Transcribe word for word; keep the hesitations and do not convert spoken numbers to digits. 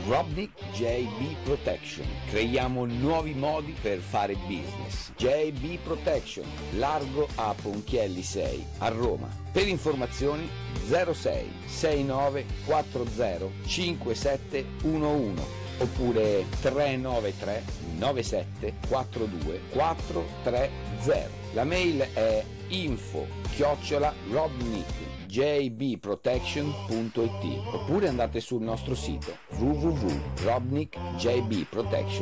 Robnik J B Protection. Creiamo nuovi modi per fare business. J B Protection, largo a Ponchielli sei a Roma. Per informazioni zero sei sei nove quattro zero cinque sette uno uno oppure tre nove tre nove sette quattro due quattro tre zero. La mail è info chiocciola robnik j b protection punto it oppure andate sul nostro sito w w w punto robnik j b protection